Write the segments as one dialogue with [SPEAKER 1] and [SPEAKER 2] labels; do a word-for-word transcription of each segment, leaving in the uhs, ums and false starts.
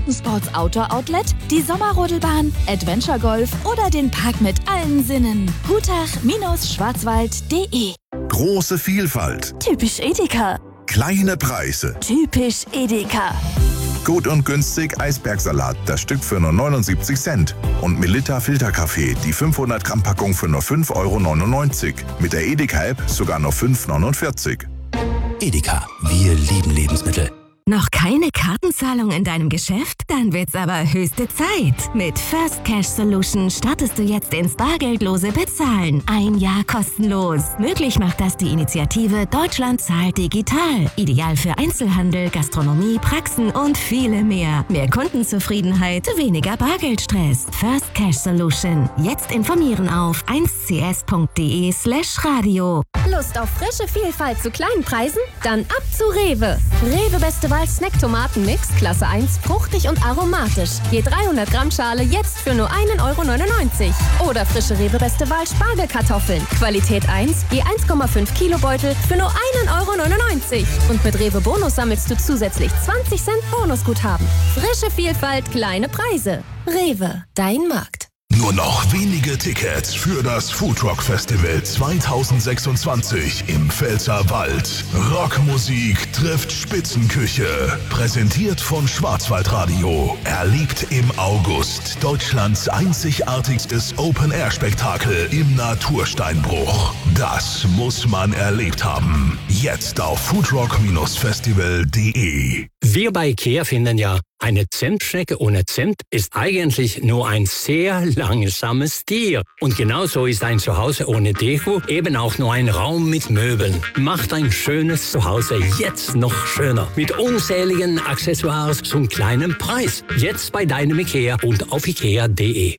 [SPEAKER 1] größten Sports-Outdoor-Outlet, die Sommerrodelbahn, Adventure Golf oder den Park mit allen Sinnen. hutach Schwarzwald punkt de.
[SPEAKER 2] Große Vielfalt.
[SPEAKER 1] Typisch Edeka.
[SPEAKER 2] Kleine Preise.
[SPEAKER 1] Typisch Edeka.
[SPEAKER 2] Gut und günstig Eisbergsalat, das Stück für nur neunundsiebzig Cent. Und Melitta Filterkaffee, die fünfhundert Gramm Packung für nur fünf Euro neunundneunzig. Mit der Edeka-App sogar nur fünf Euro neunundvierzig.
[SPEAKER 3] Edeka, wir lieben Lebensmittel.
[SPEAKER 4] Noch keine Kartenzahlung in deinem Geschäft? Dann wird's aber höchste Zeit. Mit First Cash Solution startest du jetzt ins bargeldlose Bezahlen. Ein Jahr kostenlos. Möglich macht das die Initiative Deutschland zahlt digital. Ideal für Einzelhandel, Gastronomie, Praxen und viele mehr. Mehr Kundenzufriedenheit, weniger Bargeldstress. First Cash Solution. Jetzt informieren auf eins c s punkt de slash radio.
[SPEAKER 5] Lust auf frische Vielfalt zu kleinen Preisen? Dann ab zu Rewe. Rewe beste Wahl Snack-Tomaten-Mix, Klasse eins, fruchtig und aromatisch. Je dreihundert Gramm Schale jetzt für nur ein Euro neunundneunzig. Oder frische Rewe beste Wahl Spargelkartoffeln. Qualität eins, je eins Komma fünf Kilo Beutel für nur ein Euro neunundneunzig. Und mit Rewe Bonus sammelst du zusätzlich zwanzig Cent Bonusguthaben. Frische Vielfalt, kleine Preise. Rewe, dein Markt.
[SPEAKER 6] Nur noch wenige Tickets für das Foodrock Festival zweitausendsechsundzwanzig im Pfälzerwald. Rockmusik trifft Spitzenküche. Präsentiert von Schwarzwaldradio. Erlebt im August Deutschlands einzigartigstes Open-Air-Spektakel im Natursteinbruch. Das muss man erlebt haben. Jetzt auf foodrock festival punkt de.
[SPEAKER 7] Wir bei IKEA finden ja, eine Zimtschnecke ohne Zimt ist eigentlich nur ein sehr langsames Tier. Und genauso ist ein Zuhause ohne Deko eben auch nur ein Raum mit Möbeln. Macht ein schönes Zuhause jetzt noch schöner. Mit unzähligen Accessoires zum kleinen Preis. Jetzt bei deinem IKEA und auf ikea punkt de.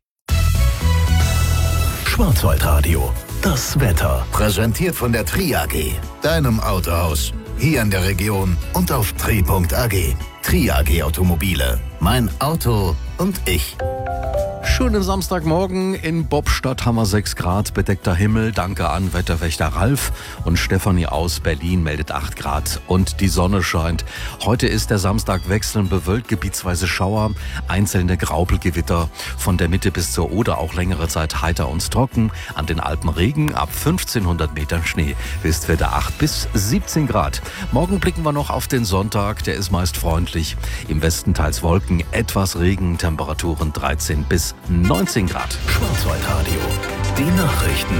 [SPEAKER 3] Schwarzwaldradio, das Wetter.
[SPEAKER 8] Präsentiert von der Tri A G, deinem Autohaus. Hier in der Region und auf tri punkt a g. Tri A G Automobile. Mein Auto und ich.
[SPEAKER 9] Schönen Samstagmorgen. In Bobstadt haben wir sechs Grad, bedeckter Himmel. Danke an Wetterwächter Ralf. Und Stefanie aus Berlin meldet acht Grad und die Sonne scheint. Heute ist der Samstag wechselnd bewölkt, gebietsweise Schauer, einzelne Graupelgewitter. Von der Mitte bis zur Oder auch längere Zeit heiter und trocken. An den Alpen Regen, ab fünfzehnhundert Metern Schnee. Westwetter acht bis siebzehn Grad. Morgen blicken wir noch auf den Sonntag, der ist meist freundlich. Im Westen teils Wolken, etwas Regen, Temperaturen dreizehn bis neunzehn Grad.
[SPEAKER 3] Schwarzwaldradio, die Nachrichten.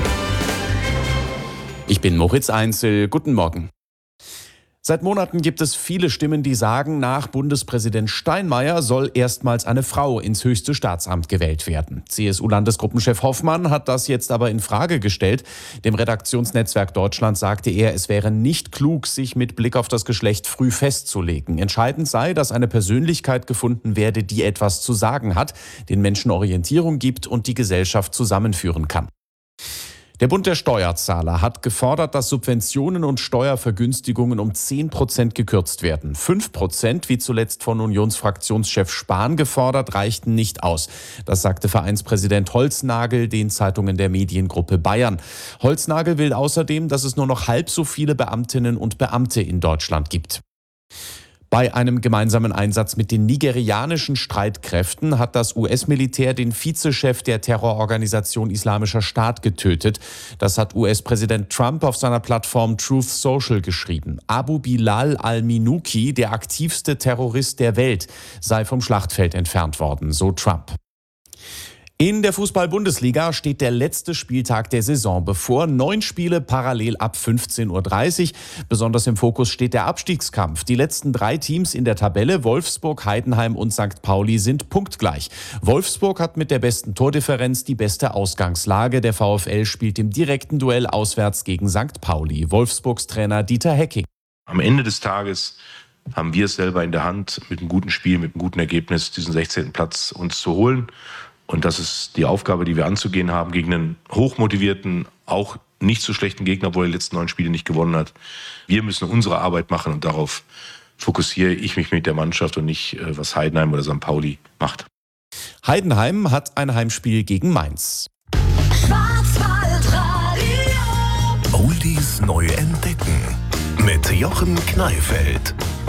[SPEAKER 10] Ich bin Moritz Einzel. Guten Morgen. Seit Monaten gibt es viele Stimmen, die sagen, nach Bundespräsident Steinmeier soll erstmals eine Frau ins höchste Staatsamt gewählt werden. C S U-Landesgruppenchef Hoffmann hat das jetzt aber in Frage gestellt. Dem Redaktionsnetzwerk Deutschland sagte er, es wäre nicht klug, sich mit Blick auf das Geschlecht früh festzulegen. Entscheidend sei, dass eine Persönlichkeit gefunden werde, die etwas zu sagen hat, den Menschen Orientierung gibt und die Gesellschaft zusammenführen kann. Der Bund der Steuerzahler hat gefordert, dass Subventionen und Steuervergünstigungen um zehn Prozent gekürzt werden. fünf Prozent, wie zuletzt von Unionsfraktionschef Spahn gefordert, reichten nicht aus. Das sagte Vereinspräsident Holznagel den Zeitungen der Mediengruppe Bayern. Holznagel will außerdem, dass es nur noch halb so viele Beamtinnen und Beamte in Deutschland gibt. Bei einem gemeinsamen Einsatz mit den nigerianischen Streitkräften hat das U S-Militär den Vizechef der Terrororganisation Islamischer Staat getötet. Das hat U S-Präsident Trump auf seiner Plattform Truth Social geschrieben. Abu Bilal al-Minuki, der aktivste Terrorist der Welt, sei vom Schlachtfeld entfernt worden, so Trump. In der Fußball-Bundesliga steht der letzte Spieltag der Saison bevor. Neun Spiele parallel ab fünfzehn Uhr dreißig. Besonders im Fokus steht der Abstiegskampf. Die letzten drei Teams in der Tabelle, Wolfsburg, Heidenheim und Sankt Pauli, sind punktgleich. Wolfsburg hat mit der besten Tordifferenz die beste Ausgangslage. Der VfL spielt im direkten Duell auswärts gegen Sankt Pauli. Wolfsburgs Trainer Dieter Hecking.
[SPEAKER 11] Am Ende des Tages haben wir es selber in der Hand, mit einem guten Spiel, mit einem guten Ergebnis diesen sechzehnten Platz uns zu holen. Und das ist die Aufgabe, die wir anzugehen haben, gegen einen hochmotivierten, auch nicht so schlechten Gegner, obwohl er die letzten neun Spiele nicht gewonnen hat. Wir müssen unsere Arbeit machen und darauf fokussiere ich mich mit der Mannschaft und nicht, was Heidenheim oder Sankt Pauli macht.
[SPEAKER 10] Heidenheim hat ein Heimspiel gegen Mainz.
[SPEAKER 3] Oldies neu entdecken mit Jochen Kneifeld.